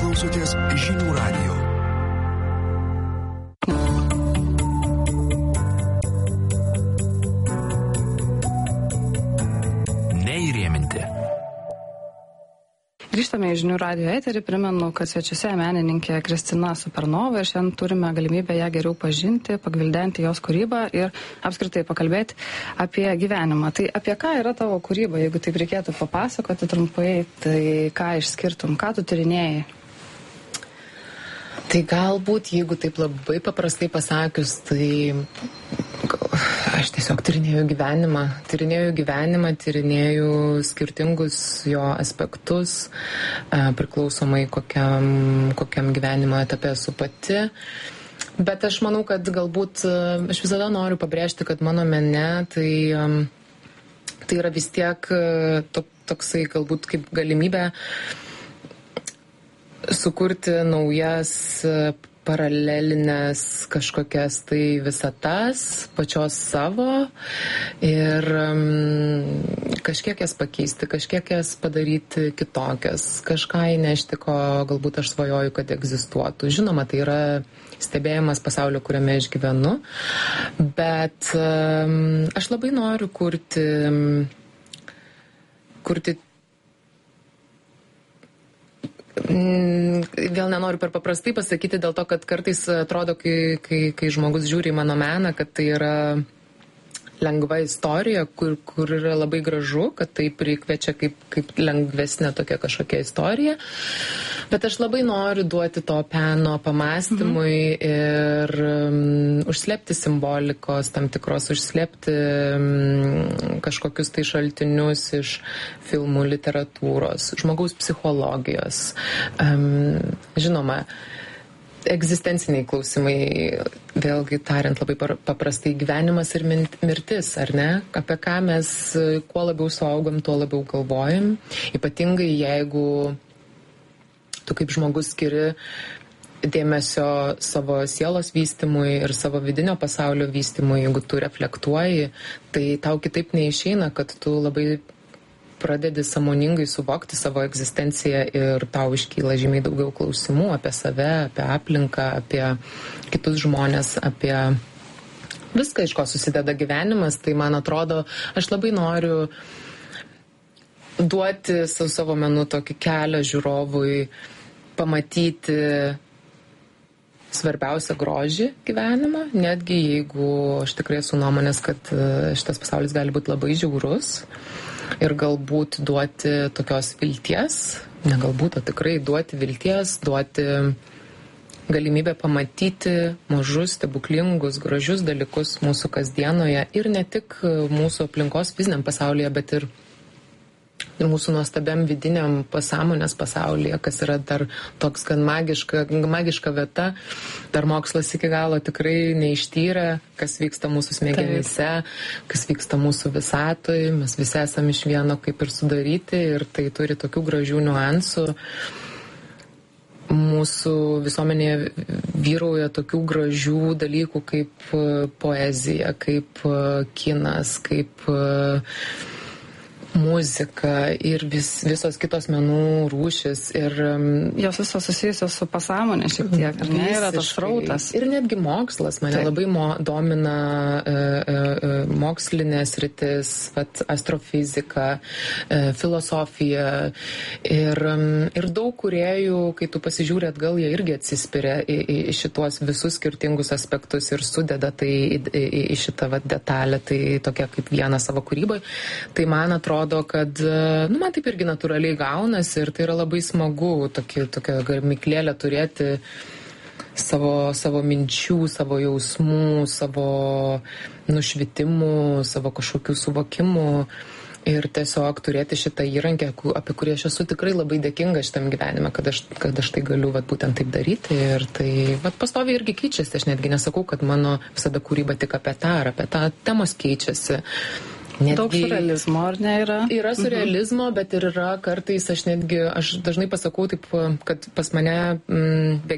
klausotės Žinių radijo. Neįrėminti. Grįžtame į Žinių radijo eterį. Primenu, kad svečiuose menininkė Kristina Supernova ir šiandien turime galimybę ją geriau pažinti, pagvildenti jos kūrybą ir apskritai pakalbėti apie gyvenimą. Tai apie ką yra tavo kūryba, jeigu taip reikėtų papasakoti trumpai, tai ką išskirtum, ką tu tyrinėjai? Tai galbūt, jeigu taip labai paprastai pasakius, tai aš tiesiog tyrinėjau gyvenimą, tyrinėjau skirtingus jo aspektus, priklausomai kokiam gyvenimo etape esu pati. Bet aš manau, kad galbūt aš visada noriu pabrėžti, kad mano mene tai yra vis tiek toksai galbūt kaip galimybė sukurti naujas paralelinės kažkokias tai visatas, pačios savo ir kažkiek jas pakeisti, kažkiek jas padaryti kitokias, kažką įnešti, ko galbūt aš svajoju, kad egzistuotų. Žinoma, tai yra stebėjimas pasaulio, kuriame aš gyvenu, bet aš labai noriu kurti vėl nenoriu per paprastai pasakyti dėl to, kad kartais atrodo, kai žmogus žiūri į mano meną, kad tai yra lengva istorija, kur yra labai gražu, kad tai prikviečia kaip lengvesnė tokia kažkokia istorija. Bet aš labai noriu duoti to peno pamastymui ir užslėpti simbolikos, tam tikros užslėpti kažkokius tai šaltinius iš filmų, literatūros, žmogaus psichologijos. Žinoma, egzistenciniai klausimai, vėlgi tariant labai paprastai, gyvenimas ir mirtis, ar ne? Apie ką mes kuo labiau suaugam, tuo labiau galvojam. Ypatingai jeigu tu kaip žmogus skiri dėmesio savo sielos vystymui ir savo vidinio pasaulio vystymui, jeigu tu reflektuoji, tai tau kitaip neišeina, kad tu labai pradedi sąmoningai suvokti savo egzistenciją ir tau iškyla žymiai daugiau klausimų apie save, apie aplinką, apie kitus žmonės, apie viską, iš ko susideda gyvenimas. Tai man atrodo, aš labai noriu duoti savo menu tokį kelią žiūrovui pamatyti svarbiausią grožį gyvenimą, netgi jeigu aš tikrai esu nuomonės, kad šitas pasaulis gali būti labai žiaurus. Ir galbūt duoti tokios vilties, ne galbūt, o tikrai duoti vilties, duoti galimybę pamatyti mažus, stebuklingus, gražius dalykus mūsų kasdienoje ir ne tik mūsų aplinkos fiziniam pasaulyje, bet ir mūsų nuostabiam vidiniam pasąmonės pasaulyje, kas yra dar toks gan magiška vieta. Dar mokslas iki galo tikrai neištyrė, kas vyksta mūsų smegenyse, kas vyksta mūsų visatoje. Mes visi esame iš vieno kaip ir sudaryti ir tai turi tokių gražių niuansų. Mūsų visuomenėje vyrauja tokių gražių dalykų kaip poezija, kaip kinas, kaip muzika ir visos kitos menų rūšis. Ir jos visos susijusios su pasąmonė šiek tiek, ar ne? Yra tas srautas. Ir netgi mokslas. Mane labai domina mokslinės rytis, astrofizika, filosofija. Ir daug kūrėjų, kai tu pasižiūri atgal, jie irgi atsispiria į šituos visus skirtingus aspektus ir sudeda tai į šitą detalę, tai tokia kaip vieną savo kūrybai. Tai man atrodo, kad, man taip irgi natūraliai gaunasi ir tai yra labai smagu tokią gamyklėlę turėti savo minčių, savo jausmų, savo nušvitimų, savo kažkokių suvokimų ir tiesiog turėti šitą įrankį, apie kurį aš esu tikrai labai dėkinga šitam gyvenime, kad aš tai galiu būtent taip daryti ir tai pastoviai irgi keičiasi. Aš netgi nesakau, kad mano visada kūryba tik apie tą ar apie tą, temos keičiasi. Daug surrealizmo, ar ne yra? Yra surrealizmo, bet ir yra kartais, aš dažnai pasakau taip, kad pas mane